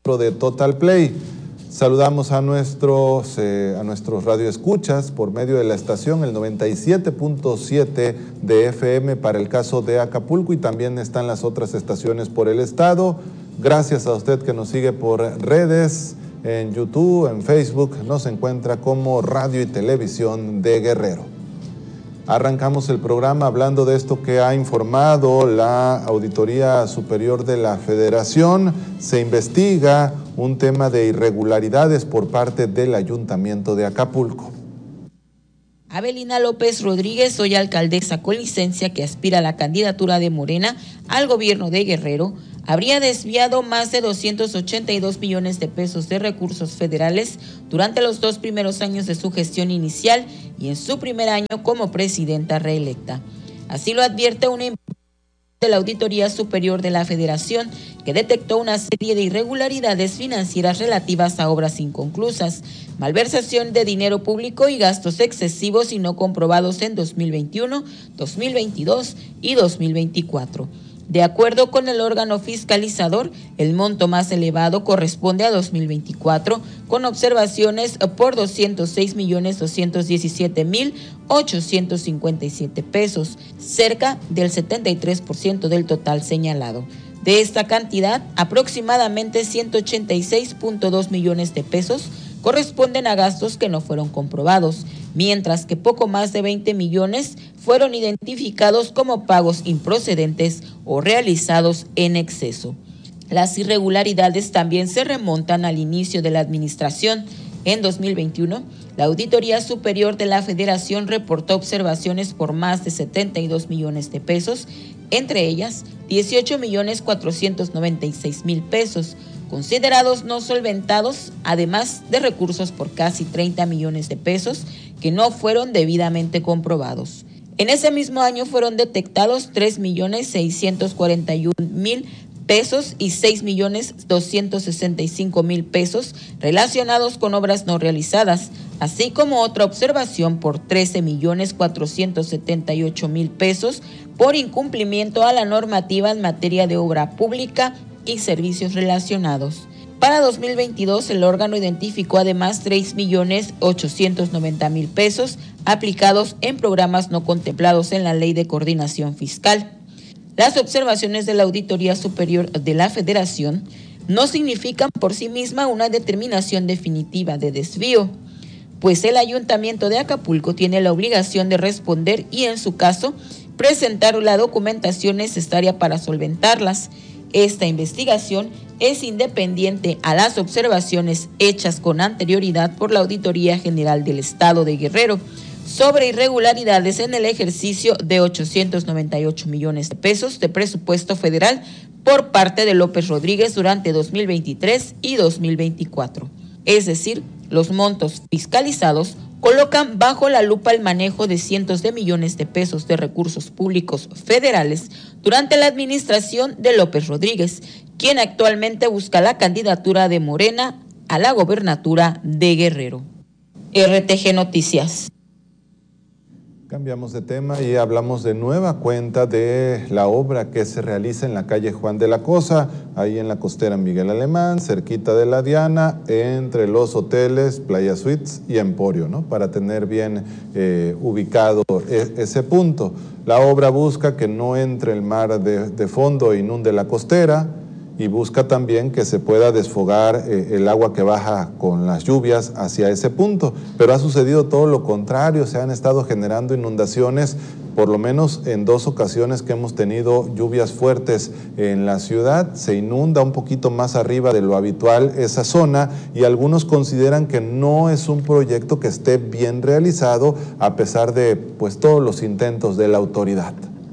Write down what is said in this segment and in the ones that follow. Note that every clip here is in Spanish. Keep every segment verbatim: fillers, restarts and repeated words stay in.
dentro de Total Play. Saludamos a nuestros, eh, a nuestros radioescuchas por medio de la estación, el noventa y siete punto siete de F M para el caso de Acapulco, y también están las otras estaciones por el estado. Gracias a usted que nos sigue por redes, en YouTube, en Facebook, nos encuentra como Radio y Televisión de Guerrero. Arrancamos el programa hablando de esto que ha informado la Auditoría Superior de la Federación. Se investiga un tema de irregularidades por parte del Ayuntamiento de Acapulco. Abelina López Rodríguez, hoy alcaldesa con licencia que aspira a la candidatura de Morena al gobierno de Guerrero, habría desviado más de doscientos ochenta y dos millones de pesos de recursos federales durante los dos primeros años de su gestión inicial y en su primer año como presidenta reelecta. Así lo advierte una de la Auditoría Superior de la Federación, que detectó una serie de irregularidades financieras relativas a obras inconclusas, malversación de dinero público y gastos excesivos y no comprobados en dos mil veintiuno, dos mil veintidós y dos mil veinticuatro. De acuerdo con el órgano fiscalizador, el monto más elevado corresponde a dos mil veinticuatro, con observaciones por doscientos seis millones doscientos diecisiete mil ochocientos cincuenta y siete pesos, cerca del setenta y tres por ciento del total señalado. De esta cantidad, aproximadamente ciento ochenta y seis punto dos millones de pesos corresponden a gastos que no fueron comprobados, mientras que poco más de veinte millones fueron identificados como pagos improcedentes o realizados en exceso. Las irregularidades también se remontan al inicio de la administración. En dos mil veintiuno, la Auditoría Superior de la Federación reportó observaciones por más de setenta y dos millones de pesos, entre ellas dieciocho millones cuatrocientos noventa y seis mil pesos, considerados no solventados, además de recursos por casi treinta millones de pesos que no fueron debidamente comprobados. En ese mismo año fueron detectados tres millones seiscientos cuarenta y un mil pesos y seis millones doscientos sesenta y cinco mil pesos relacionados con obras no realizadas, así como otra observación por trece millones cuatrocientos setenta y ocho mil pesos por incumplimiento a la normativa en materia de obra pública y servicios relacionados. Para dos mil veintidós, el órgano identificó además tres millones ochocientos noventa mil pesos aplicados en programas no contemplados en la Ley de Coordinación Fiscal. Las observaciones de la Auditoría Superior de la Federación no significan por sí misma una determinación definitiva de desvío, pues el Ayuntamiento de Acapulco tiene la obligación de responder y, en su caso, presentar la documentación necesaria para solventarlas. Esta investigación es independiente a las observaciones hechas con anterioridad por la Auditoría General del Estado de Guerrero sobre irregularidades en el ejercicio de ochocientos noventa y ocho millones de pesos de presupuesto federal por parte de López Rodríguez durante dos mil veintitrés y dos mil veinticuatro. Es decir, los montos fiscalizados colocan bajo la lupa el manejo de cientos de millones de pesos de recursos públicos federales durante la administración de López Rodríguez, quien actualmente busca la candidatura de Morena a la gobernatura de Guerrero. R T G Noticias. Cambiamos de tema y hablamos de nueva cuenta de la obra que se realiza en la calle Juan de la Cosa, ahí en la costera Miguel Alemán, cerquita de la Diana, entre los hoteles Playa Suites y Emporio, ¿no? Para tener bien eh, ubicado e ese punto. La obra busca que no entre el mar de, de fondo e inunde la costera, y busca también que se pueda desfogar eh, el agua que baja con las lluvias hacia ese punto. Pero ha sucedido todo lo contrario, se han estado generando inundaciones, por lo menos en dos ocasiones que hemos tenido lluvias fuertes en la ciudad. Se inunda un poquito más arriba de lo habitual esa zona, y algunos consideran que no es un proyecto que esté bien realizado a pesar de pues todos los intentos de la autoridad.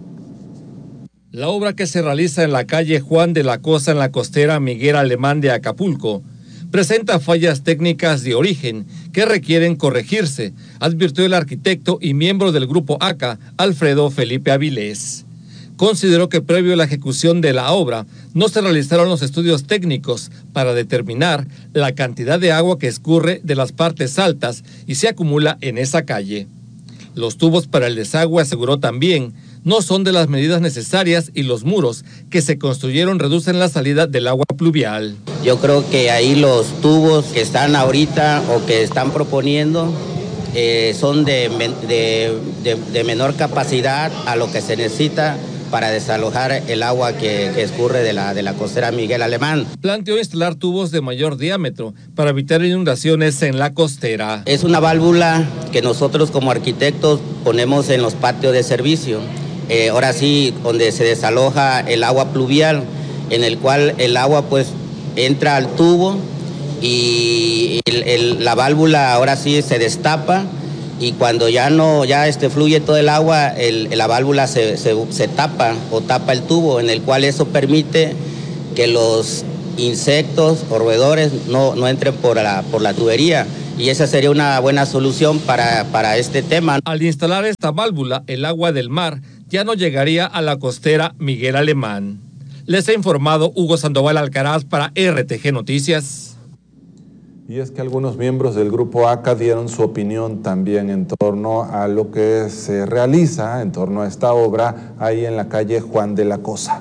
La obra, que se realiza en la calle Juan de la Cosa en la costera Miguel Alemán de Acapulco, presenta fallas técnicas de origen que requieren corregirse, advirtió el arquitecto y miembro del Grupo A C A, Alfredo Felipe Avilés. Consideró que previo a la ejecución de la obra no se realizaron los estudios técnicos para determinar la cantidad de agua que escurre de las partes altas y se acumula en esa calle. Los tubos para el desagüe, aseguró también, no son de las medidas necesarias y los muros que se construyeron reducen la salida del agua pluvial. Yo creo que ahí los tubos que están ahorita o que están proponiendo eh, son de, de, de, de menor capacidad a lo que se necesita para desalojar el agua que, que escurre de la, de la costera Miguel Alemán. Planteó instalar tubos de mayor diámetro para evitar inundaciones en la costera. Es una válvula que nosotros como arquitectos ponemos en los patios de servicio. Eh, ahora sí, donde se desaloja el agua pluvial, en el cual el agua pues entra al tubo y el, el, la válvula ahora sí se destapa. Y cuando ya no, ya este fluye todo el agua, el, la válvula se, se, se tapa o tapa el tubo, en el cual eso permite que los insectos o roedores no, no entren por la, por la tubería. Y esa sería una buena solución para, para este tema. Al instalar esta válvula, el agua del mar ya no llegaría a la costera Miguel Alemán. Les ha informado Hugo Sandoval Alcaraz para R T G Noticias. Y es que algunos miembros del Grupo A C A dieron su opinión también en torno a lo que se realiza, en torno a esta obra, ahí en la calle Juan de la Cosa.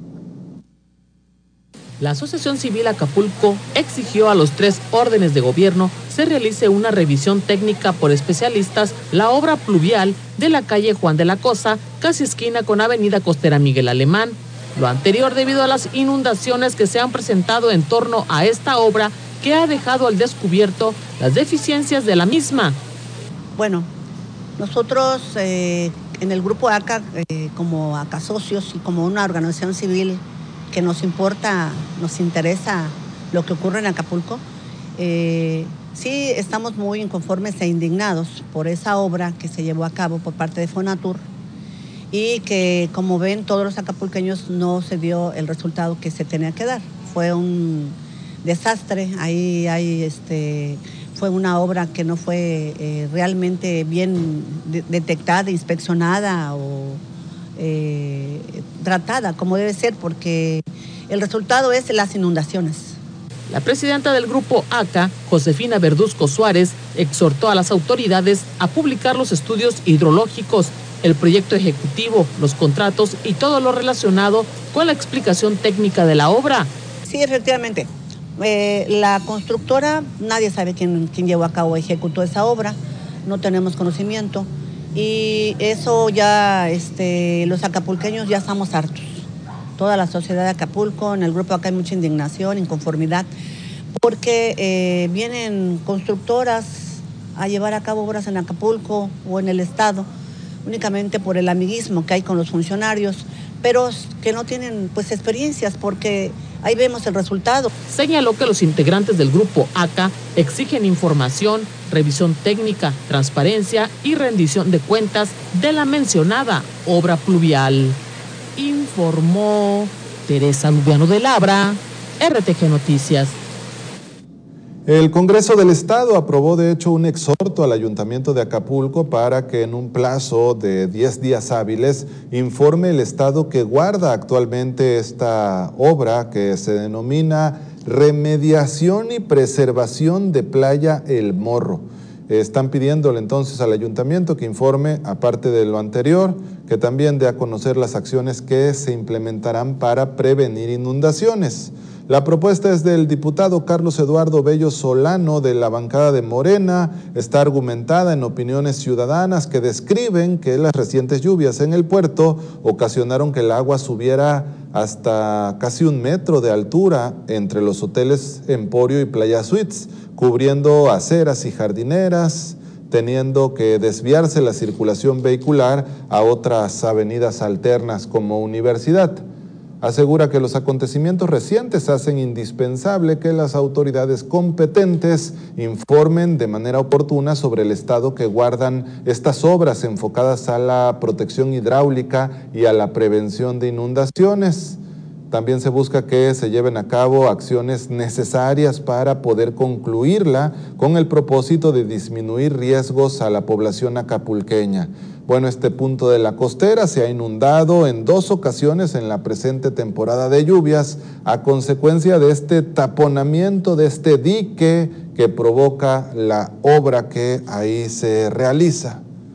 La Asociación Civil Acapulco exigió a los tres órdenes de gobierno se realice una revisión técnica por especialistas la obra pluvial de la calle Juan de la Cosa, casi esquina con Avenida Costera Miguel Alemán. Lo anterior debido a las inundaciones que se han presentado en torno a esta obra, que ha dejado al descubierto las deficiencias de la misma. Bueno, nosotros eh, en el Grupo A C A, eh, como A C A Socios y como una organización civil que nos importa, nos interesa lo que ocurre en Acapulco, eh, sí estamos muy inconformes e indignados por esa obra que se llevó a cabo por parte de Fonatur y que, como ven, todos los acapulqueños no se dio el resultado que se tenía que dar. Fue un desastre, ahí hay este fue una obra que no fue eh, realmente bien de, detectada, inspeccionada o eh, tratada como debe ser, porque el resultado es las inundaciones. La presidenta del Grupo A C A, Josefina Verduzco Suárez, exhortó a las autoridades a publicar los estudios hidrológicos, el proyecto ejecutivo, los contratos y todo lo relacionado con la explicación técnica de la obra. Sí, efectivamente. Eh, la constructora, nadie sabe quién, quién llevó a cabo, ejecutó esa obra, no tenemos conocimiento y eso ya, este, los acapulqueños ya estamos hartos. Toda la sociedad de Acapulco, en el Grupo acá hay mucha indignación, inconformidad, porque eh, vienen constructoras a llevar a cabo obras en Acapulco o en el estado, únicamente por el amiguismo que hay con los funcionarios, pero que no tienen pues experiencias, porque ahí vemos el resultado. Señaló que los integrantes del Grupo A C A exigen información, revisión técnica, transparencia y rendición de cuentas de la mencionada obra pluvial. Informó Teresa Lubiano de Labra, R T G Noticias. El Congreso del Estado aprobó de hecho un exhorto al Ayuntamiento de Acapulco para que en un plazo de diez días hábiles informe el estado que guarda actualmente esta obra que se denomina Remediación y Preservación de Playa El Morro. Están pidiéndole entonces al Ayuntamiento que informe, aparte de lo anterior, que también dé a conocer las acciones que se implementarán para prevenir inundaciones. La propuesta es del diputado Carlos Eduardo Bello Solano de la bancada de Morena. Está argumentada en opiniones ciudadanas que describen que las recientes lluvias en el puerto ocasionaron que el agua subiera hasta casi un metro de altura entre los hoteles Emporio y Playa Suites, cubriendo aceras y jardineras, teniendo que desviarse la circulación vehicular a otras avenidas alternas como Universidad. Asegura que los acontecimientos recientes hacen indispensable que las autoridades competentes informen de manera oportuna sobre el estado que guardan estas obras enfocadas a la protección hidráulica y a la prevención de inundaciones. También se busca que se lleven a cabo acciones necesarias para poder concluirla con el propósito de disminuir riesgos a la población acapulqueña. Bueno, este punto de la costera se ha inundado en dos ocasiones en la presente temporada de lluvias a consecuencia de este taponamiento, de este dique que provoca la obra que ahí se realiza.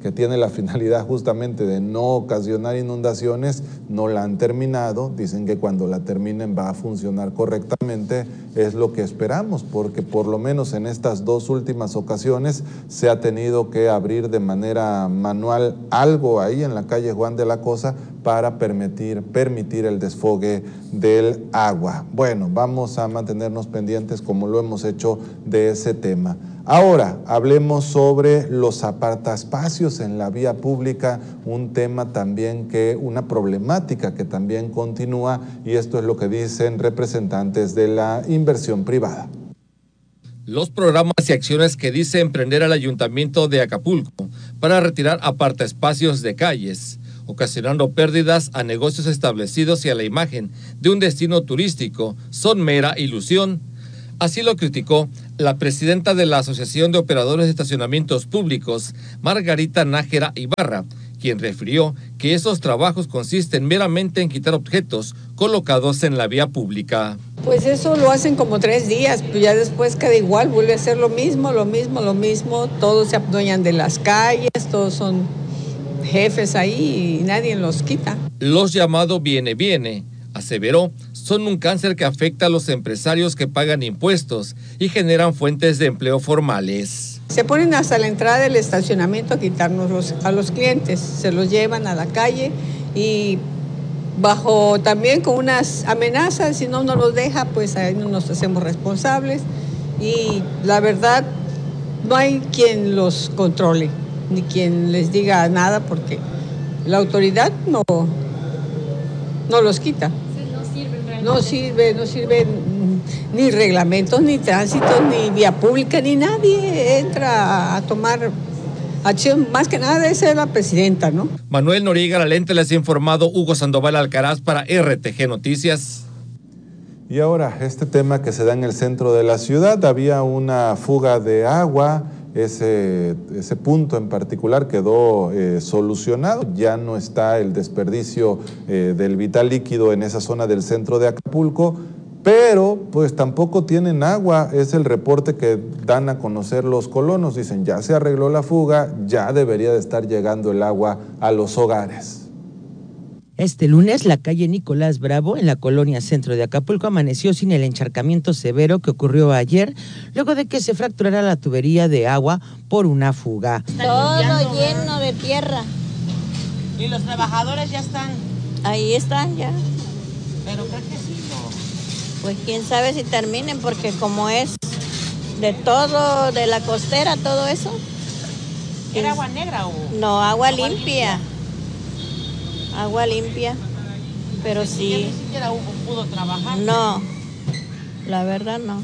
que tiene la finalidad justamente de no ocasionar inundaciones, no la han terminado. Dicen que cuando la terminen va a funcionar correctamente, es lo que esperamos, porque por lo menos en estas dos últimas ocasiones se ha tenido que abrir de manera manual algo ahí en la calle Juan de la Cosa para permitir, permitir el desfogue del agua. Bueno, vamos a mantenernos pendientes como lo hemos hecho de ese tema. Ahora, hablemos sobre los apartaespacios en la vía pública, un tema también que, una problemática que también continúa, y esto es lo que dicen representantes de la inversión privada. Los programas y acciones que dice emprender el Ayuntamiento de Acapulco para retirar apartaespacios de calles, ocasionando pérdidas a negocios establecidos y a la imagen de un destino turístico, son mera ilusión. Así lo criticó la presidenta de la Asociación de Operadores de Estacionamientos Públicos, Margarita Nájera Ibarra, quien refirió que esos trabajos consisten meramente en quitar objetos colocados en la vía pública. Pues eso lo hacen como tres días, pues ya después queda igual, vuelve a ser lo mismo, lo mismo, lo mismo, todos se adueñan de las calles, todos son jefes ahí y nadie los quita. Los llamados viene viene, aseveró, son un cáncer que afecta a los empresarios que pagan impuestos y generan fuentes de empleo formales. Se ponen hasta la entrada del estacionamiento a quitarnos los, a los clientes, se los llevan a la calle y bajo también con unas amenazas, si no nos los deja, pues ahí no nos hacemos responsables y la verdad no hay quien los controle, ni quien les diga nada porque la autoridad no, no los quita. No sirve, no sirve ni reglamentos, ni tránsitos, ni vía pública, ni nadie entra a tomar acción. Más que nada esa es la presidenta, ¿no? Manuel Noriega Lalente les ha informado, Hugo Sandoval Alcaraz para R T G Noticias. Y ahora, este tema que se da en el centro de la ciudad, había una fuga de agua. Ese, ese punto en particular quedó eh, solucionado, ya no está el desperdicio eh, del vital líquido en esa zona del centro de Acapulco, pero pues tampoco tienen agua, es el reporte que dan a conocer los colonos, dicen ya se arregló la fuga, ya debería de estar llegando el agua a los hogares. Este lunes, la calle Nicolás Bravo, en la colonia centro de Acapulco, amaneció sin el encharcamiento severo que ocurrió ayer, luego de que se fracturara la tubería de agua por una fuga. Todo lleno de tierra. ¿Y los trabajadores ya están? Ahí están ya. ¿Pero creo que sí no? Pues quién sabe si terminen, porque como es de todo, de la costera, todo eso. ¿Era agua negra o...? No, agua, agua limpia. limpia. Agua limpia, pero sí. ¿Ya ni siquiera pudo trabajar? No, la verdad no.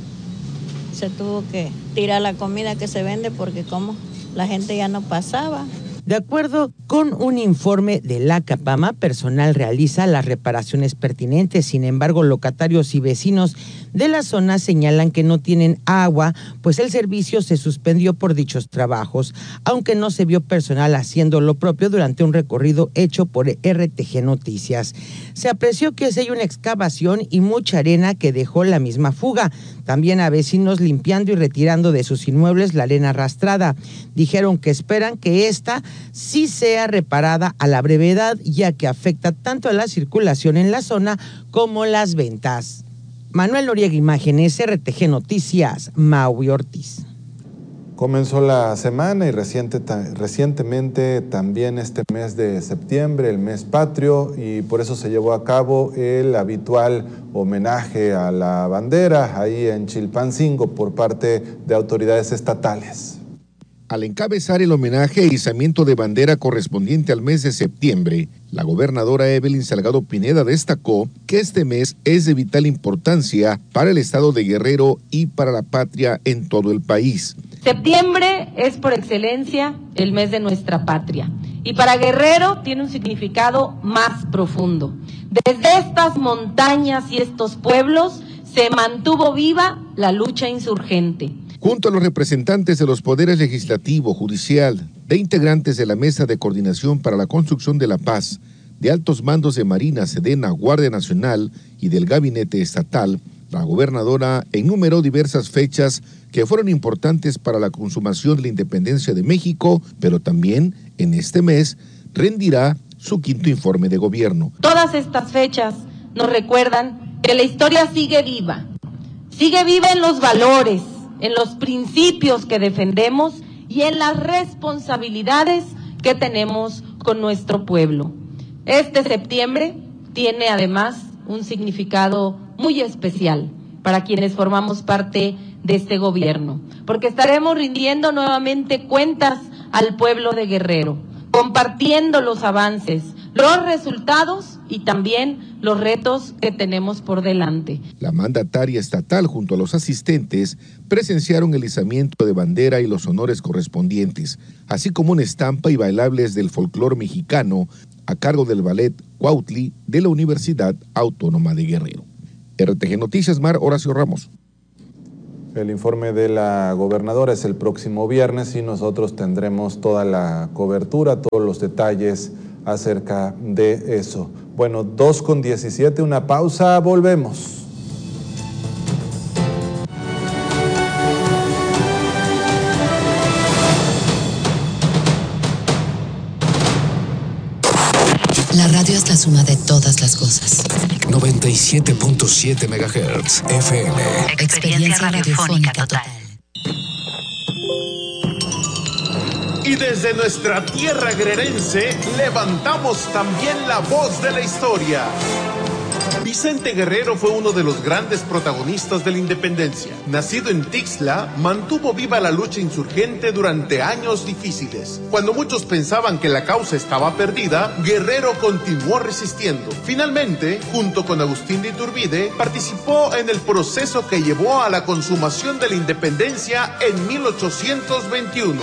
Se tuvo que tirar la comida que se vende porque como la gente ya no pasaba. De acuerdo con un informe de la CAPAMA, personal realiza las reparaciones pertinentes. Sin embargo, locatarios y vecinos de la zona señalan que no tienen agua, pues el servicio se suspendió por dichos trabajos, aunque no se vio personal haciendo lo propio durante un recorrido hecho por R T G Noticias. Se apreció que se hay una excavación y mucha arena que dejó la misma fuga. También a vecinos limpiando y retirando de sus inmuebles la arena arrastrada. Dijeron que esperan que esta sí sea reparada a la brevedad, ya que afecta tanto a la circulación en la zona como las ventas. Manuel Noriega, Imágenes, R T G Noticias, Maui Ortiz. Comenzó la semana y reciente, recientemente también este mes de septiembre, el mes patrio, y por eso se llevó a cabo el habitual homenaje a la bandera ahí en Chilpancingo por parte de autoridades estatales. Al encabezar el homenaje e izamiento de bandera correspondiente al mes de septiembre, la gobernadora Evelyn Salgado Pineda destacó que este mes es de vital importancia para el estado de Guerrero y para la patria en todo el país. Septiembre es por excelencia el mes de nuestra patria y para Guerrero tiene un significado más profundo. Desde estas montañas y estos pueblos se mantuvo viva la lucha insurgente. Junto a los representantes de los poderes legislativo, judicial, de integrantes de la Mesa de Coordinación para la Construcción de la Paz, de altos mandos de Marina, Sedena, Guardia Nacional y del Gabinete Estatal, La gobernadora enumeró diversas fechas que fueron importantes para la consumación de la independencia de México, pero también en este mes rendirá su quinto informe de gobierno. Todas estas fechas nos recuerdan que la historia sigue viva, sigue viva en los valores, en los principios que defendemos y en las responsabilidades que tenemos con nuestro pueblo. Este septiembre tiene además un significado muy especial para quienes formamos parte de este gobierno, porque estaremos rindiendo nuevamente cuentas al pueblo de Guerrero, compartiendo los avances, los resultados y también los retos que tenemos por delante. La mandataria estatal junto a los asistentes presenciaron el izamiento de bandera y los honores correspondientes, así como una estampa y bailables del folclor mexicano a cargo del ballet Cuautli de la Universidad Autónoma de Guerrero. R T G Noticias, Mar Horacio Ramos. El informe de la gobernadora es el próximo viernes y nosotros tendremos toda la cobertura, todos los detalles acerca de eso. Bueno, dos con diecisiete, una pausa, volvemos. La radio es la suma de todas las cosas. noventa y siete punto siete megahertz F M. Experiencia radiofónica total. Y desde nuestra tierra guerrerense levantamos también la voz de la historia. Vicente Guerrero fue uno de los grandes protagonistas de la independencia. Nacido en Tixla, mantuvo viva la lucha insurgente durante años difíciles. Cuando muchos pensaban que la causa estaba perdida, Guerrero continuó resistiendo. Finalmente, junto con Agustín de Iturbide, participó en el proceso que llevó a la consumación de la independencia en mil ochocientos veintiuno.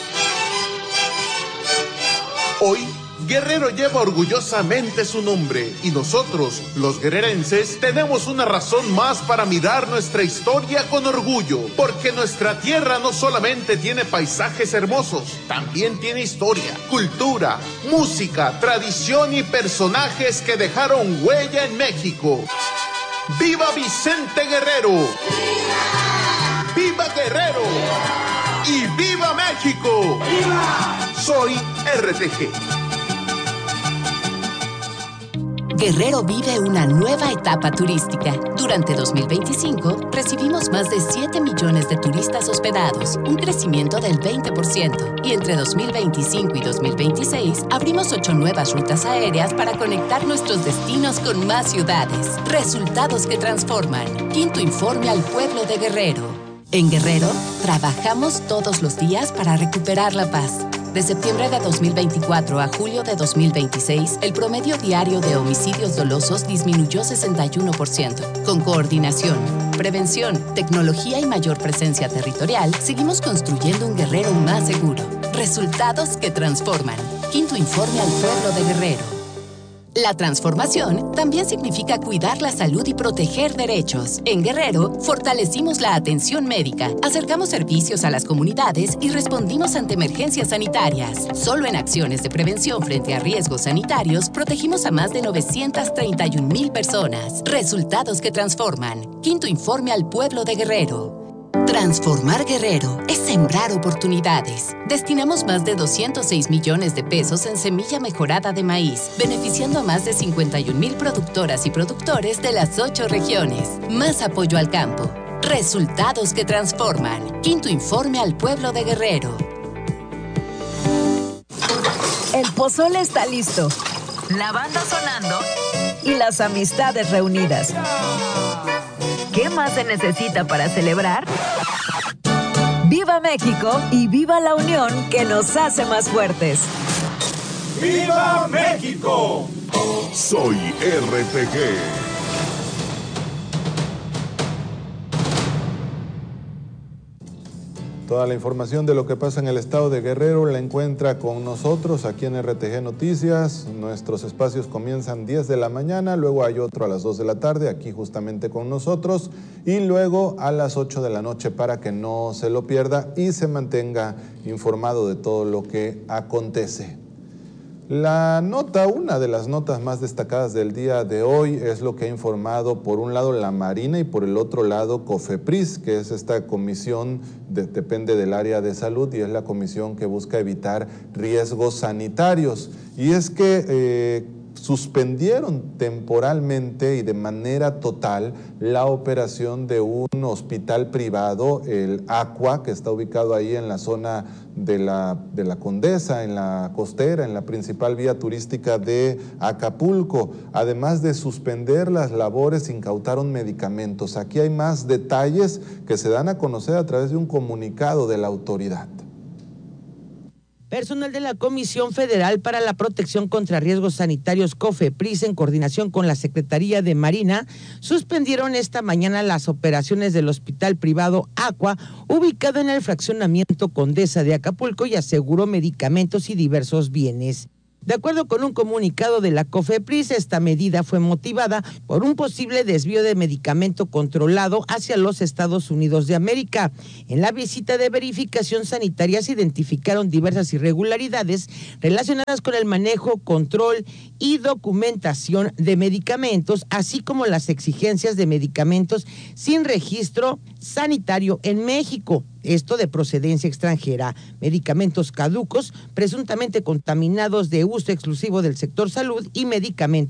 Hoy, Guerrero lleva orgullosamente su nombre y nosotros, los guerrerenses, tenemos una razón más para mirar nuestra historia con orgullo, porque nuestra tierra no solamente tiene paisajes hermosos, también tiene historia, cultura, música, tradición y personajes que dejaron huella en México. ¡Viva Vicente Guerrero! ¡Viva! ¡Viva Guerrero! ¡Y viva México! ¡Viva! Soy R T G. Guerrero vive una nueva etapa turística. Durante dos mil veinticinco, recibimos más de siete millones de turistas hospedados, un crecimiento del veinte por ciento. Y entre dos mil veinticinco y dos mil veintiséis, abrimos ocho nuevas rutas aéreas para conectar nuestros destinos con más ciudades. Resultados que transforman. Quinto informe al pueblo de Guerrero. En Guerrero, trabajamos todos los días para recuperar la paz. De septiembre de dos mil veinticuatro a julio de dos mil veintiséis, el promedio diario de homicidios dolosos disminuyó sesenta y uno por ciento. Con coordinación, prevención, tecnología y mayor presencia territorial, seguimos construyendo un Guerrero más seguro. Resultados que transforman. Quinto informe al pueblo de Guerrero. La transformación también significa cuidar la salud y proteger derechos. En Guerrero, fortalecimos la atención médica, acercamos servicios a las comunidades y respondimos ante emergencias sanitarias. Solo en acciones de prevención frente a riesgos sanitarios, protegimos a más de novecientas treinta y un mil personas. Resultados que transforman. Quinto informe al pueblo de Guerrero. Transformar Guerrero es sembrar oportunidades. Destinamos más de doscientos seis millones de pesos en semilla mejorada de maíz, beneficiando a más de cincuenta y un mil productoras y productores de las ocho regiones. Más apoyo al campo. Resultados que transforman. Quinto informe al pueblo de Guerrero. El pozole está listo, la banda sonando y las amistades reunidas. ¿Qué más se necesita para celebrar? ¡Viva México y viva la unión que nos hace más fuertes! ¡Viva México! Soy R T G. Toda la información de lo que pasa en el estado de Guerrero la encuentra con nosotros aquí en R T G Noticias. Nuestros espacios comienzan diez de la mañana, luego hay otro a las dos de la tarde, aquí justamente con nosotros, y luego a las ocho de la noche para que no se lo pierda y se mantenga informado de todo lo que acontece. La nota, una de las notas más destacadas del día de hoy es lo que ha informado por un lado la Marina y por el otro lado COFEPRIS, que es esta comisión, de, depende del área de salud y es la comisión que busca evitar riesgos sanitarios. Y es que eh, suspendieron temporalmente y de manera total la operación de un hospital privado, el Aqua, que está ubicado ahí en la zona de la, de la Condesa, en la costera, en la principal vía turística de Acapulco. Además de suspender las labores, incautaron medicamentos. Aquí hay más detalles que se dan a conocer a través de un comunicado de la autoridad. Personal de la Comisión Federal para la Protección contra Riesgos Sanitarios, COFEPRIS, en coordinación con la Secretaría de Marina, suspendieron esta mañana las operaciones del hospital privado Aqua, ubicado en el fraccionamiento Condesa de Acapulco, y aseguró medicamentos y diversos bienes. De acuerdo con un comunicado de la COFEPRIS, esta medida fue motivada por un posible desvío de medicamento controlado hacia los Estados Unidos de América. En la visita de verificación sanitaria se identificaron diversas irregularidades relacionadas con el manejo, control y documentación de medicamentos, así como las exigencias de medicamentos sin registro sanitario en México. Esto de procedencia extranjera, medicamentos caducos, presuntamente contaminados de uso exclusivo del sector salud y medicamentos